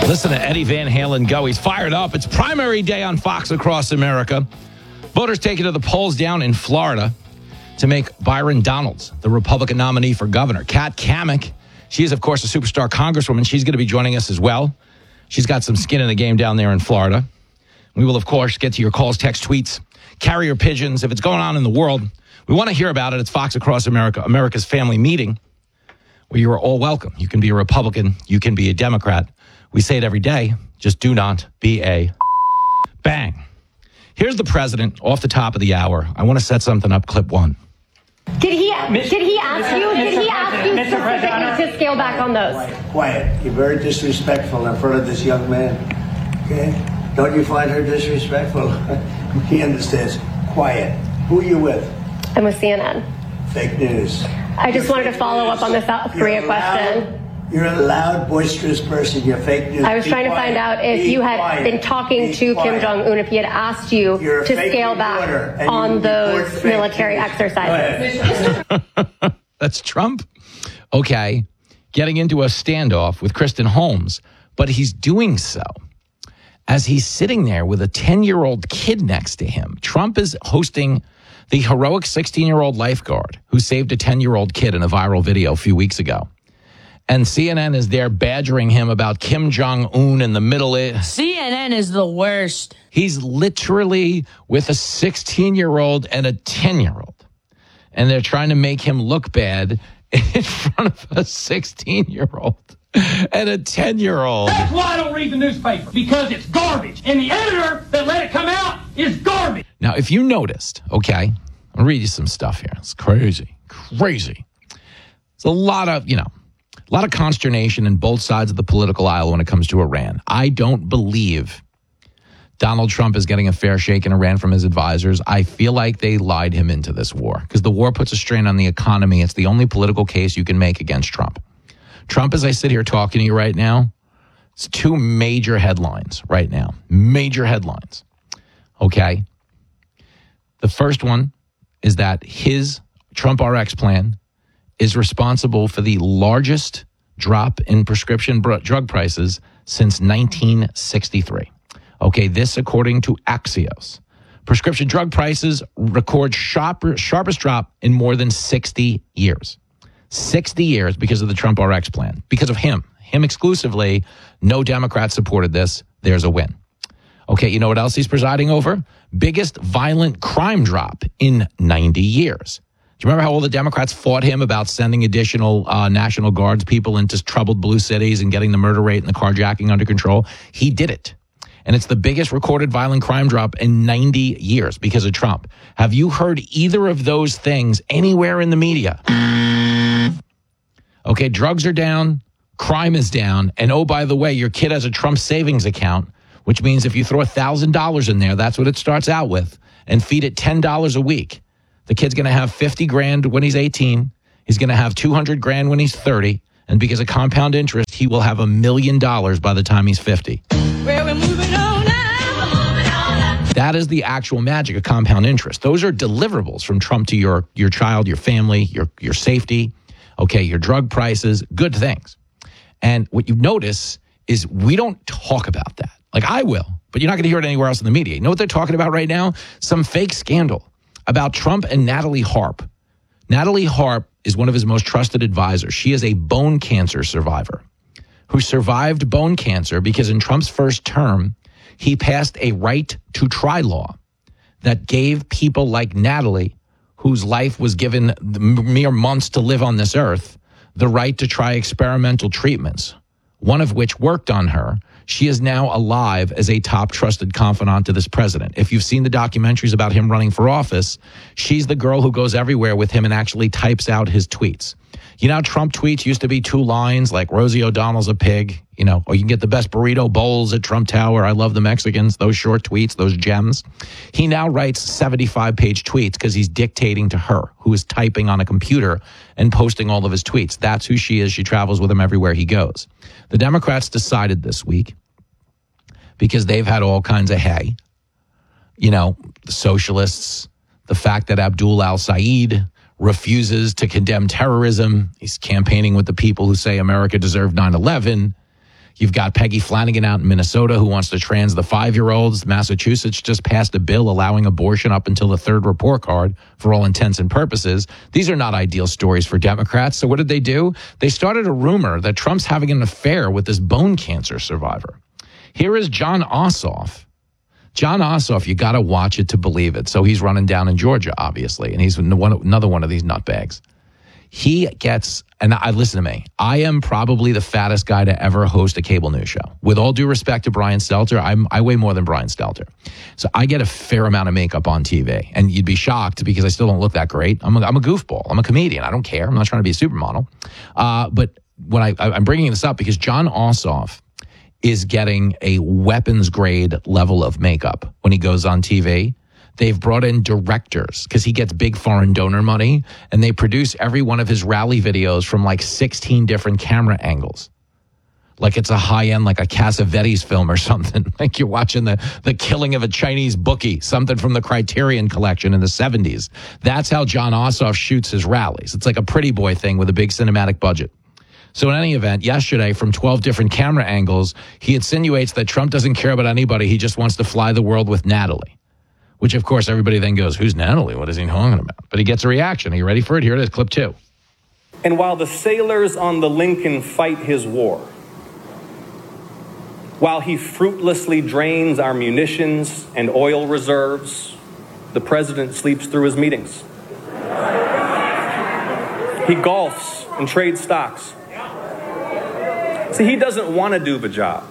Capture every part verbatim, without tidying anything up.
Listen to Eddie Van Halen go. He's fired up. It's primary day on Fox Across America. Voters taking to the polls down in Florida to make Byron Donalds the Republican nominee for governor. Kat Cammack, she is, of course, a superstar congresswoman. She's going to be joining us as well. She's got some skin in the game down there in Florida. We will, of course, get to your calls, text, tweets, carrier pigeons. If it's going on in the world, we want to hear about it. It's Fox Across America, America's family meeting, where you are all welcome. You can be a Republican. You can be a Democrat. We say it every day. Just do not be a bang. Here's the president off the top of the hour. I want to set something up. Clip one. Did he did he ask you? Did he ask you specifically to scale back on those? Quiet, quiet. You're very disrespectful in front of this young man. Okay? Don't you find her disrespectful? He understands. Quiet. Who are you with? I'm with C N N. Fake news. I just wanted to follow up on the South Korea You're loud, question. You're a loud, boisterous person. You're fake news. I was Be trying quiet. to find out if Be you had quiet. been talking Be to quiet. Kim Jong-un, if he had asked you You're a to fake scale reporter, back and on you those report fake military news. exercises. Go ahead. That's Trump. Okay. Getting into a standoff with Kristen Holmes, but he's doing so as he's sitting there with a ten-year-old kid next to him. Trump is hosting the heroic sixteen-year-old lifeguard who saved a ten-year-old kid in a viral video a few weeks ago. And C N N is there badgering him about Kim Jong-un in the Middle East. C N N is the worst. He's literally with a sixteen-year-old and a ten-year-old. And they're trying to make him look bad in front of a sixteen-year-old and a ten-year-old. That's why I don't read the newspaper, because it's garbage. And the editor that let it come out is garbage. Now, if you noticed, okay, I'll read you some stuff here. It's crazy, crazy. It's a lot of, you know, a lot of consternation in both sides of the political aisle when it comes to Iran. I don't believe Donald Trump is getting a fair shake in Iran from his advisors. I feel like they lied him into this war because the war puts a strain on the economy. It's the only political case you can make against Trump. Trump, as I sit here talking to you right now, it's two major headlines right now. Major headlines. Okay. The first one is that his Trump R X plan is responsible for the largest drop in prescription drug prices since nineteen sixty-three. Okay, this according to Axios. Prescription drug prices record sharper, sharpest drop in more than sixty years. sixty years because of the Trump R X plan. Because of him. Him exclusively. No Democrats supported this. There's a win. Okay, you know what else he's presiding over? Biggest violent crime drop in ninety years. Do you remember how all the Democrats fought him about sending additional uh, National Guards people into troubled blue cities and getting the murder rate and the carjacking under control? He did it. And it's the biggest recorded violent crime drop in ninety years because of Trump. Have you heard either of those things anywhere in the media? Okay, drugs are down, crime is down, and oh, by the way, your kid has a Trump savings account, which means if you throw one thousand dollars in there, that's what it starts out with, and feed it ten dollars a week. The kid's going to have fifty grand when he's eighteen. He's going to have two hundred grand when he's thirty. And because of compound interest, he will have a million dollars by the time he's fifty. Well, we're moving on now. Moving on now. That is the actual magic of compound interest. Those are deliverables from Trump to your, your child, your family, your, your safety, okay, your drug prices, good things. And what you notice is we don't talk about that. Like I will, but you're not going to hear it anywhere else in the media. You know what they're talking about right now? Some fake scandal about Trump and Natalie Harp. Natalie Harp is one of his most trusted advisors. She is a bone cancer survivor who survived bone cancer because in Trump's first term, he passed a right to try law that gave people like Natalie, whose life was given mere months to live on this earth, the right to try experimental treatments, one of which worked on her. She is now alive as a top trusted confidant to this president. If you've seen the documentaries about him running for office, she's the girl who goes everywhere with him and actually types out his tweets. You know, Trump tweets used to be two lines like Rosie O'Donnell's a pig, you know, or you can get the best burrito bowls at Trump Tower. I love the Mexicans, those short tweets, those gems. He now writes seventy-five page tweets because he's dictating to her, who is typing on a computer and posting all of his tweets. That's who she is. She travels with him everywhere he goes. The Democrats decided this week, because they've had all kinds of hay, you know, the socialists, the fact that Abdul al-Said refuses to condemn terrorism. He's campaigning with the people who say America deserved nine eleven. You've got Peggy Flanagan out in Minnesota who wants to trans the five-year-olds. Massachusetts just passed a bill allowing abortion up until the third report card for all intents and purposes. These are not ideal stories for Democrats. So what did they do? They started a rumor that Trump's having an affair with this bone cancer survivor. Here is Jon Ossoff. Jon Ossoff, you got to watch it to believe it. So he's running down in Georgia, obviously, and he's one, another one of these nutbags. He gets, and I listen to me, I am probably the fattest guy to ever host a cable news show. With all due respect to Brian Stelter, I'm, I weigh more than Brian Stelter. So I get a fair amount of makeup on T V. And you'd be shocked because I still don't look that great. I'm a, I'm a goofball. I'm a comedian. I don't care. I'm not trying to be a supermodel. Uh, but when I, I'm bringing this up because Jon Ossoff is getting a weapons grade level of makeup when he goes on T V. They've brought in directors because he gets big foreign donor money, and they produce every one of his rally videos from like sixteen different camera angles. Like it's a high-end, like a Cassavetes film or something. Like you're watching the, the killing of a Chinese bookie, something from the Criterion Collection in the seventies. That's how Jon Ossoff shoots his rallies. It's like a pretty boy thing with a big cinematic budget. So in any event, yesterday, from twelve different camera angles, he insinuates that Trump doesn't care about anybody. He just wants to fly the world with Natalie. Which, of course, everybody then goes, who's Natalie? What is he talking about? But he gets a reaction. Are you ready for it? Here it is, clip two. And while the sailors on the Lincoln fight his war, while he fruitlessly drains our munitions and oil reserves, the president sleeps through his meetings. He golfs and trades stocks. See, he doesn't want to do the job.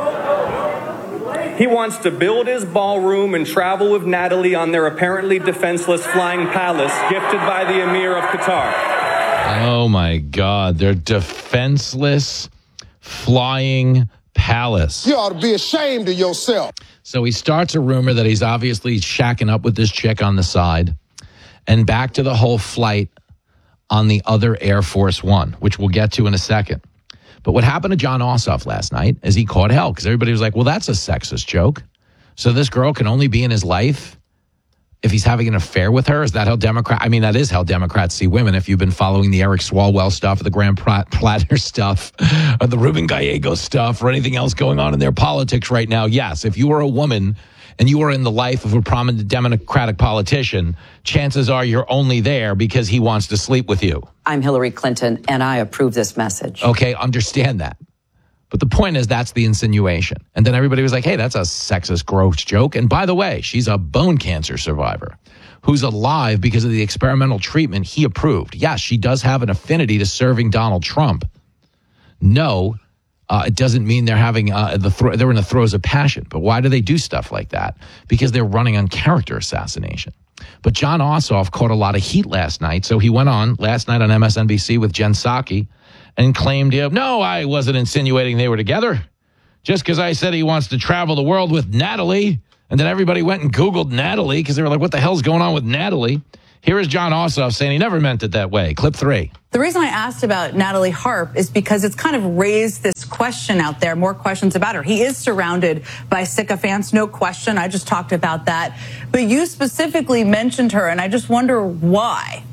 He wants to build his ballroom and travel with Natalie on their apparently defenseless flying palace gifted by the Emir of Qatar. Oh, my God. Their defenseless flying palace. You ought to be ashamed of yourself. So he starts a rumor that he's obviously shacking up with this chick on the side. And back to the whole flight on the other Air Force One, which we'll get to in a second. But what happened to Jon Ossoff last night is he caught hell because everybody was like, well, that's a sexist joke. So this girl can only be in his life if he's having an affair with her. Is that how Democrat? I mean, that is how Democrats see women. If you've been following the Eric Swalwell stuff, or the Graham Platter stuff, or the Ruben Gallego stuff, or anything else going on in their politics right now, yes, if you are a woman and you are in the life of a prominent Democratic politician, chances are you're only there because he wants to sleep with you. I'm Hillary Clinton, and I approve this message. Okay, understand that. But the point is, that's the insinuation. And then everybody was like, hey, that's a sexist, gross joke. And by the way, she's a bone cancer survivor who's alive because of the experimental treatment he approved. Yes, she does have an affinity to serving Donald Trump. No, uh, it doesn't mean they're having uh, the th- they're in the throes of passion. But why do they do stuff like that? Because they're running on character assassination. But Jon Ossoff caught a lot of heat last night. So he went on last night on M S N B C with Jen Psaki and claimed, no, I wasn't insinuating they were together. Just because I said he wants to travel the world with Natalie. And then everybody went and Googled Natalie because they were like, what the hell's going on with Natalie? Here is Jon Ossoff saying he never meant it that way. Clip three. The reason I asked about Natalie Harp is because it's kind of raised this question out there, more questions about her. He is surrounded by sycophants, no question. I just talked about that. But you specifically mentioned her, and I just wonder why.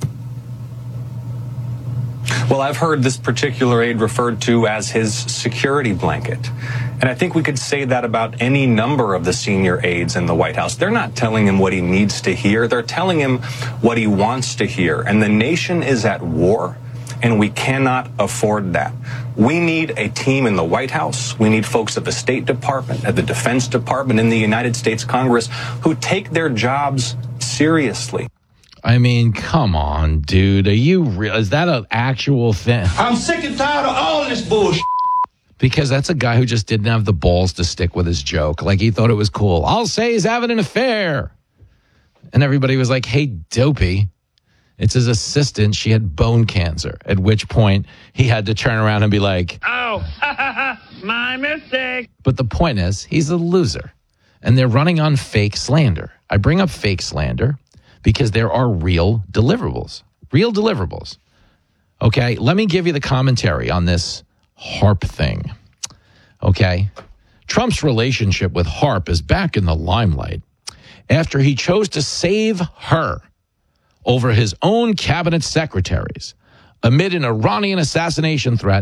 Well, I've heard this particular aide referred to as his security blanket. And I think we could say that about any number of the senior aides in the White House. They're not telling him what he needs to hear. They're telling him what he wants to hear. And the nation is at war, and we cannot afford that. We need a team in the White House. We need folks at the State Department, at the Defense Department, in the United States Congress who take their jobs seriously. I mean, come on, dude. Are you real? Is that an actual thing? I'm sick and tired of all this bullshit. Because that's a guy who just didn't have the balls to stick with his joke. Like, he thought it was cool. I'll say he's having an affair. And everybody was like, hey, dopey. It's his assistant. She had bone cancer. At which point, he had to turn around and be like, Oh, my mistake. But the point is, he's a loser. And they're running on fake slander. I bring up fake slander because there are real deliverables. Real deliverables. Okay, let me give you the commentary on this Harp thing. Okay? Trump's relationship with Harp is back in the limelight after he chose to save her over his own cabinet secretaries amid an Iranian assassination threat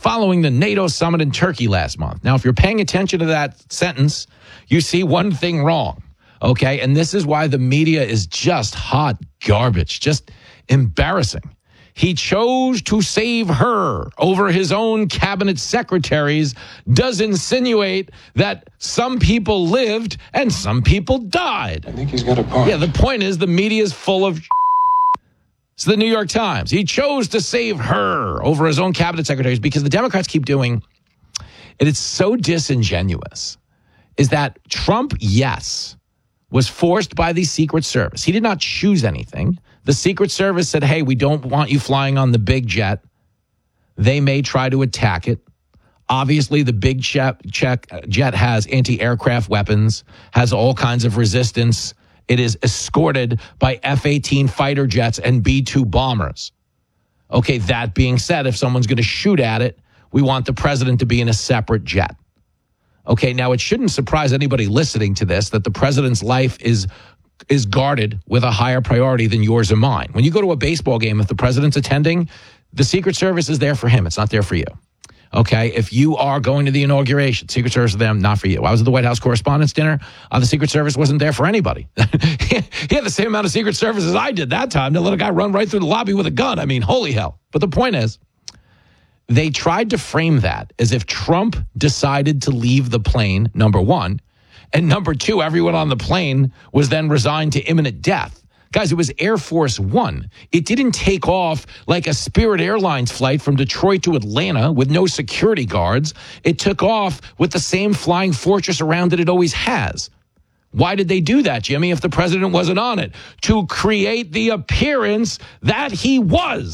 following the NATO summit in Turkey last month. Now, if you're paying attention to that sentence, you see one thing wrong, okay? And this is why the media is just hot garbage, just embarrassing. He chose to save her over his own cabinet secretaries does insinuate that some people lived and some people died. I think he's got a point. Yeah, the point is the media is full of It's the New York Times. He chose to save her over his own cabinet secretaries because the Democrats keep doing, and it's so disingenuous, is that Trump, yes, was forced by the Secret Service. He did not choose anything. The Secret Service said, hey, we don't want you flying on the big jet. They may try to attack it. Obviously, the big jet, jet has anti-aircraft weapons, has all kinds of resistance. It is escorted by F eighteen fighter jets and B two bombers. Okay, that being said, if someone's going to shoot at it, we want the president to be in a separate jet. Okay, now it shouldn't surprise anybody listening to this that the president's life is is guarded with a higher priority than yours or mine. When you go to a baseball game, if the president's attending, the Secret Service is there for him. It's not there for you. Okay, if you are going to the inauguration, Secret Service is there, not for you. I was at the White House Correspondents' Dinner. Uh, the Secret Service wasn't there for anybody. He had the same amount of Secret Service as I did that time to let a guy run right through the lobby with a gun. I mean, holy hell. But the point is, they tried to frame that as if Trump decided to leave the plane, number one, and number two, everyone on the plane was then resigned to imminent death. Guys, it was Air Force One. It didn't take off like a Spirit Airlines flight from Detroit to Atlanta with no security guards. It took off with the same flying fortress around it it always has. Why did they do that, Jimmy, if the president wasn't on it? To create the appearance that he was.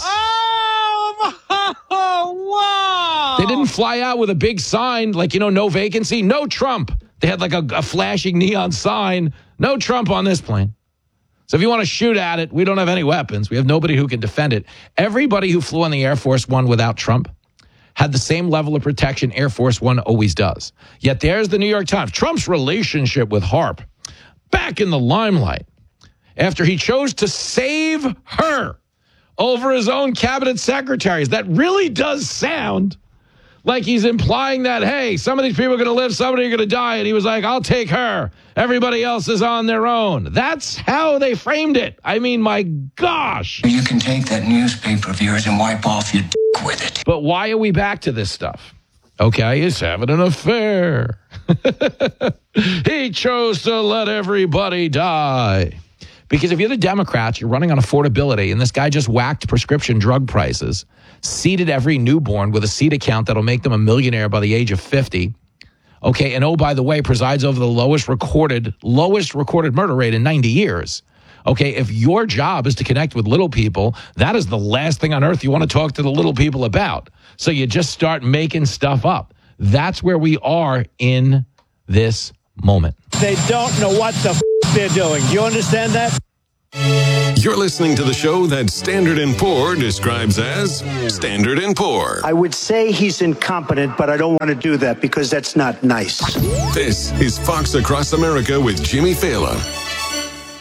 Oh, wow. They didn't fly out with a big sign like, you know, no vacancy, no Trump. They had like a, a flashing neon sign, no Trump on this plane. So if you want to shoot at it, we don't have any weapons. We have nobody who can defend it. Everybody who flew on the Air Force One without Trump had the same level of protection Air Force One always does. Yet there's the New York Times. Trump's relationship with Harp back in the limelight after he chose to save her over his own cabinet secretaries. That really does sound like he's implying that, hey, some of these people are going to live, some of them are going to die. And he was like, I'll take her. Everybody else is on their own. That's how they framed it. I mean, my gosh. You can take that newspaper of yours and wipe off your dick with it. But why are we back to this stuff? Okay, he's having an affair. He chose to let everybody die. Because if you're the Democrats, you're running on affordability, and this guy just whacked prescription drug prices, seeded every newborn with a seed account that'll make them a millionaire by the age of fifty. Okay, and oh, by the way, presides over the lowest recorded, lowest recorded murder rate in ninety years. Okay, if your job is to connect with little people, that is the last thing on earth you want to talk to the little people about. So you just start making stuff up. That's where we are in this moment. They don't know what the f- they're doing. Do you understand that? You're listening to the show that Standard and Poor describes as Standard and Poor. I would say he's incompetent, but I don't want to do that because that's not nice. This is Fox Across America with Jimmy Fallon.